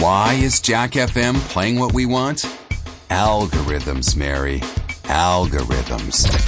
Why is Jack FM playing what we want? Algorithms, Mary. Algorithms.